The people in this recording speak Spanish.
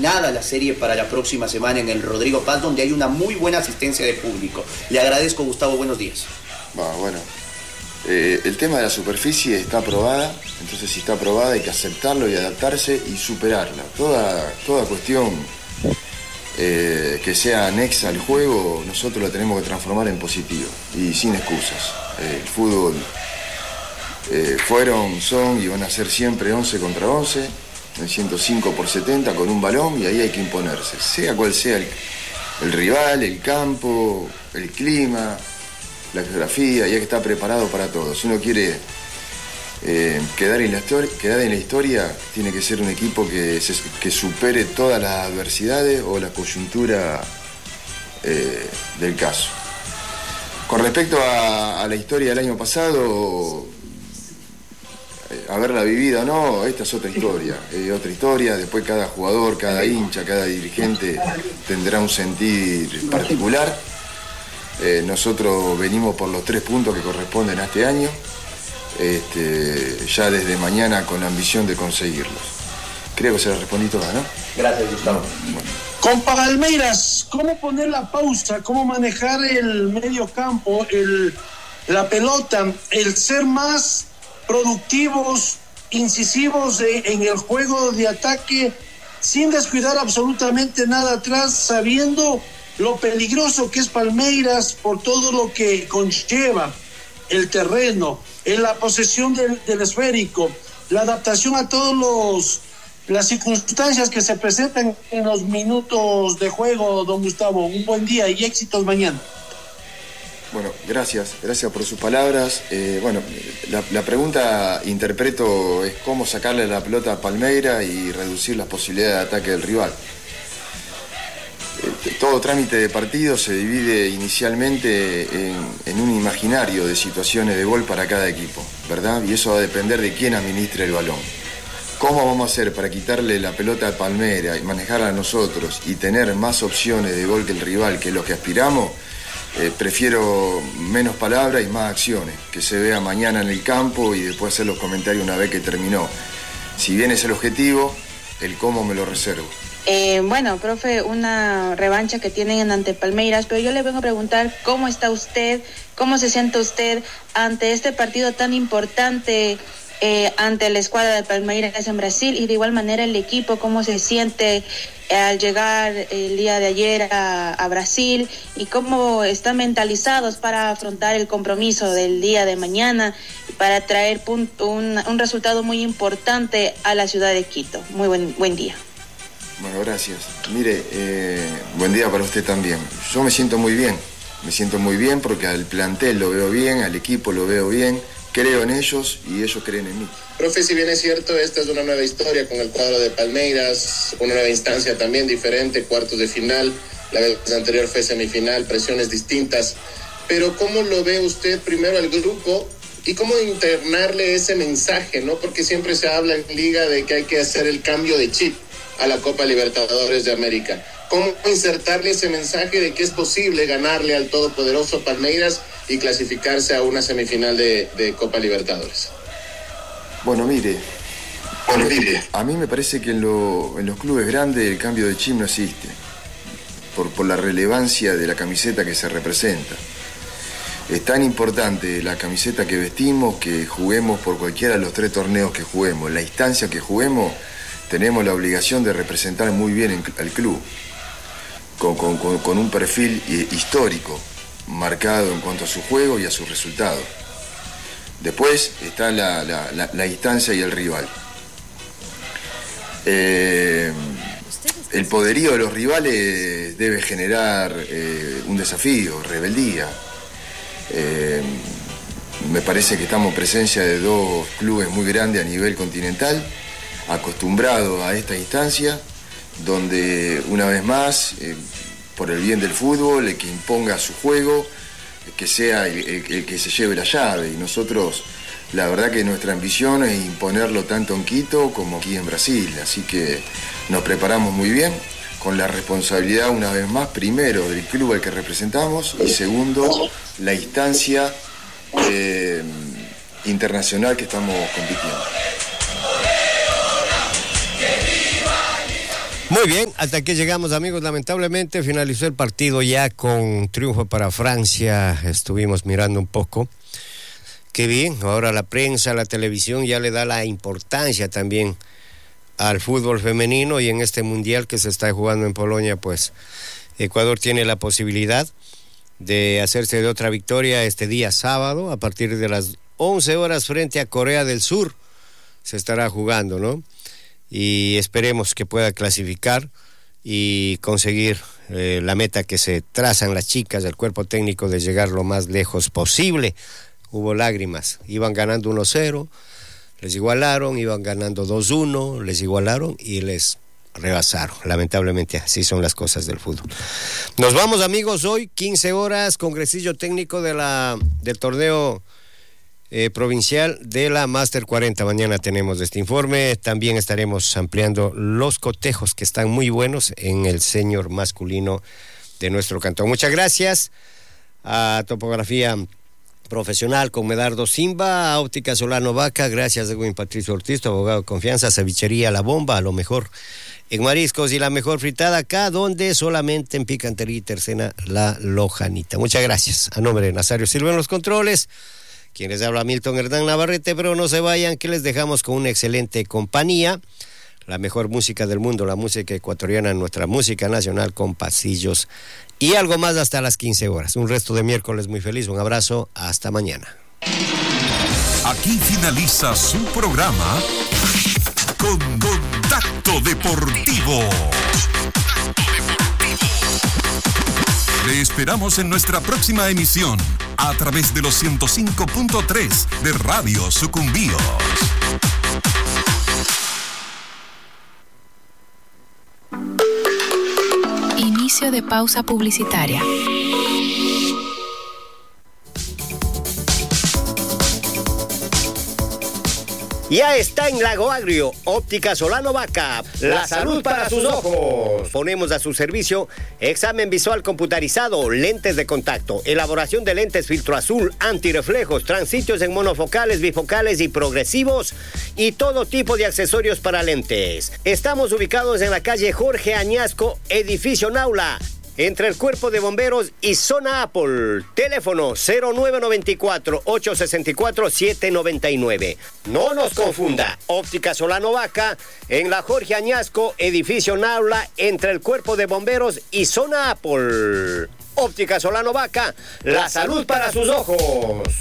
encaminada la serie para la próxima semana en el Rodrigo Paz, donde hay una muy buena asistencia de público. Le agradezco, Gustavo, buenos días. Bueno, el tema de la superficie está aprobada, entonces si está aprobada hay que aceptarlo y adaptarse y superarla. Toda cuestión que sea anexa al juego, nosotros la tenemos que transformar en positivo y sin excusas. El fútbol son y van a ser siempre 11 contra 11, en 105/70 con un balón, y ahí hay que imponerse, sea cual sea el rival, el campo, el clima, la geografía, y hay que estar preparado para todo. Si uno quiere quedar en la historia, tiene que ser un equipo que supere todas las adversidades o la coyuntura del caso. Con respecto a la historia del año pasado, haberla vivido o no, esta es otra historia. Después cada jugador, cada hincha, cada dirigente tendrá un sentir particular. Nosotros venimos por los 3 puntos que corresponden a este año, ya desde mañana con la ambición de conseguirlos. Creo que se la respondí toda, ¿no? Gracias, Gustavo. Bueno. Con Palmeiras, ¿cómo poner la pausa? ¿Cómo manejar el medio campo, la pelota, el ser más productivos, incisivos en el juego de ataque, sin descuidar absolutamente nada atrás, sabiendo lo peligroso que es Palmeiras por todo lo que conlleva el terreno, en la posesión del esférico, la adaptación a todas las circunstancias que se presentan en los minutos de juego, don Gustavo? Un buen día y éxitos mañana. Bueno, gracias por sus palabras. La pregunta, interpreto, es cómo sacarle la pelota a Palmeiras y reducir las posibilidades de ataque del rival. Todo trámite de partido se divide inicialmente en un imaginario de situaciones de gol para cada equipo, ¿verdad? Y eso va a depender de quién administre el balón. ¿Cómo vamos a hacer para quitarle la pelota a Palmeiras y manejarla a nosotros y tener más opciones de gol que el rival, que es lo que aspiramos? Prefiero menos palabras y más acciones, que se vea mañana en el campo y después hacer los comentarios una vez que terminó. Si bien es el objetivo, el cómo me lo reservo. Profe, una revancha que tienen ante Palmeiras, pero yo le vengo a preguntar cómo está usted, cómo se siente usted ante este partido tan importante ante la escuadra de Palmeiras en Brasil, y de igual manera el equipo, cómo se siente al llegar el día de ayer a Brasil, y cómo están mentalizados para afrontar el compromiso del día de mañana para traer un resultado muy importante a la ciudad de Quito. Muy buen día. Bueno, gracias. Mire, buen día para usted también. Yo me siento muy bien porque al plantel lo veo bien, al equipo lo veo bien, creo en ellos y ellos creen en mí. Profe, si bien es cierto, esta es una nueva historia con el cuadro de Palmeiras, una nueva instancia también diferente, cuartos de final, la vez anterior fue semifinal, presiones distintas, pero ¿cómo lo ve usted primero al grupo y cómo internarle ese mensaje, ¿no? Porque siempre se habla en Liga de que hay que hacer el cambio de chip a la Copa Libertadores de América. ¿Cómo insertarle ese mensaje de que es posible ganarle al todopoderoso Palmeiras y clasificarse a una semifinal de Copa Libertadores? Bueno, mire, a mí me parece que en los clubes grandes el cambio de chip no existe, por la relevancia de la camiseta que se representa. Es tan importante la camiseta que vestimos que juguemos por cualquiera de los 3 torneos que juguemos. La instancia que juguemos, tenemos la obligación de representar muy bien al club, con un perfil histórico marcado en cuanto a su juego y a sus resultados. Después está la instancia y el rival. El poderío de los rivales debe generar un desafío, rebeldía. Me parece que estamos en presencia de 2 clubes muy grandes a nivel continental, acostumbrados a esta instancia, donde una vez más, por el bien del fútbol, el que imponga su juego, que sea el que se lleve la llave. Y nosotros, la verdad que nuestra ambición es imponerlo tanto en Quito como aquí en Brasil. Así que nos preparamos muy bien, con la responsabilidad una vez más, primero del club al que representamos y segundo, la instancia internacional que estamos compitiendo. Muy bien, hasta aquí llegamos, amigos. Lamentablemente finalizó el partido ya con triunfo para Francia. Estuvimos mirando un poco. Qué bien, ahora la prensa, la televisión ya le da la importancia también al fútbol femenino, y en este mundial que se está jugando en Polonia, pues Ecuador tiene la posibilidad de hacerse de otra victoria este día sábado a partir de las 11 horas frente a Corea del Sur. Se estará jugando, ¿no? Y esperemos que pueda clasificar y conseguir la meta que se trazan las chicas del cuerpo técnico de llegar lo más lejos posible. Hubo lágrimas, iban ganando 1-0, les igualaron, iban ganando 2-1, les igualaron y les rebasaron. Lamentablemente así son las cosas del fútbol. Nos vamos, amigos, hoy 15 horas, congresillo técnico del torneo provincial de la Master 40. Mañana tenemos este informe. También estaremos ampliando los cotejos que están muy buenos en el senior masculino de nuestro cantón. Muchas gracias a Topografía Profesional con Medardo Simba, a Óptica Solano Vaca, gracias a Edwin Patricio Ortiz, tu abogado de confianza, Cevichería La Bomba, a lo mejor en mariscos y la mejor fritada acá, donde solamente en Picantería y Tercena La Lojanita. Muchas gracias. A nombre de Nazario Silva en los controles, quienes habla Milton Hernán Navarrete, pero no se vayan, que les dejamos con una excelente compañía, la mejor música del mundo, la música ecuatoriana, nuestra música nacional con pasillos y algo más hasta las 15 horas. Un resto de miércoles muy feliz, un abrazo, hasta mañana. Aquí finaliza su programa Contacto Deportivo. Le esperamos en nuestra próxima emisión a través de los 105.3 de Radio Sucumbíos. Inicio de pausa publicitaria. Ya está en Lago Agrio, Óptica Solano Vaca, la salud para sus ojos. Ponemos a su servicio examen visual computarizado, lentes de contacto, elaboración de lentes filtro azul, antirreflejos, transitos en monofocales, bifocales y progresivos y todo tipo de accesorios para lentes. Estamos ubicados en la calle Jorge Añasco, edificio Naula, entre el Cuerpo de Bomberos y Zona Apple. Teléfono 0994-864-799. No nos confunda. Óptica Solano Vaca, en la Jorge Añasco, edificio Naula, entre el Cuerpo de Bomberos y Zona Apple. Óptica Solano Vaca, la salud para sus ojos.